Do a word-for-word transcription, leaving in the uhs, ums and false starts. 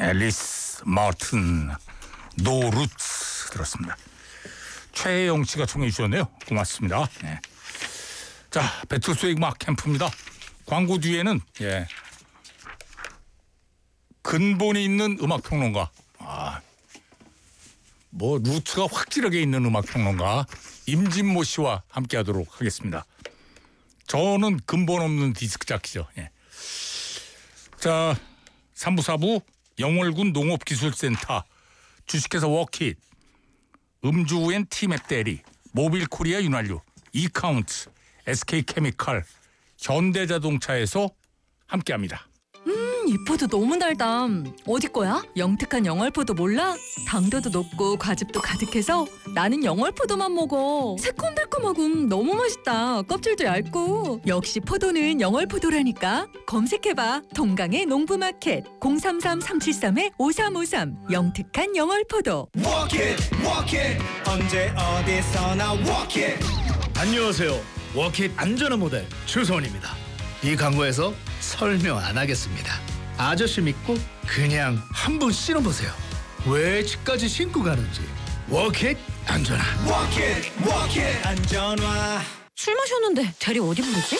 앨리스 마틴 노 루츠 들었습니다. 최혜영 씨가 청해 주셨네요. 고맙습니다. 네. 자, 배틀스웨이 음악 캠프입니다. 광고 뒤에는 예, 근본이 있는 음악 평론가, 아, 뭐 루트가 확실하게 있는 음악 평론가 임진모 씨와 함께하도록 하겠습니다. 저는 근본 없는 디스크 잡기죠. 예. 자, 삼 부 사 부 영월군 농업기술센터, 주식회사 워킷, 음주엔 티맵 대리, 모빌코리아 윤활유, 이카운트, 에스케이케미칼, 현대자동차에서 함께합니다. 이 포도 너무 달다. 어디 거야? 영특한 영월포도 몰라? 당도도 높고 과즙도 가득해서 나는 영월포도만 먹어. 새콤달콤하고 너무 맛있다. 껍질도 얇고. 역시 포도는 영월포도라니까. 검색해봐. 동강의 농부마켓 공삼삼 삼칠삼 오삼오삼. 영특한 영월포도. Walk it, walk it. 언제 어디서나 walk it. 안녕하세요. 워킷 안전한 모델 추성훈입니다. 이 광고에서 설명 안 하겠습니다. 아저씨 믿고 그냥 한번 신어보세요. 왜 집까지 신고 가는지. 워킷 안전한. Walk it, walk it. 안전화. 술 마셨는데 대리 어디 부르지?